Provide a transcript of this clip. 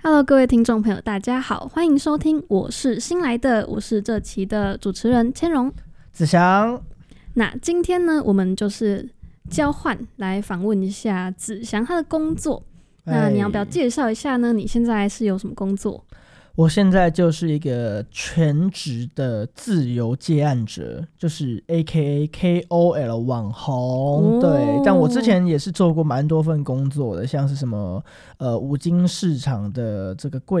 Hello， 各位听众朋友，大家好，欢迎收听我是新来的，我是这期的主持人千荣、 子祥。 那今天呢，我们就是交换来访问一下子祥他的工作。那你要不要介绍一下呢？你现在是有什么工作？ 我现在就是一个全职的自由接案者，就是 AKA KOL 网红。对，但我之前也是做过蛮多份工作的，像是什么五金市场的这个柜